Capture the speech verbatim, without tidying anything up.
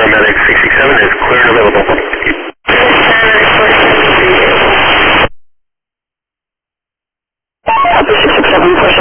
paramedic six six seven is clear and available. Paramedic four six seven.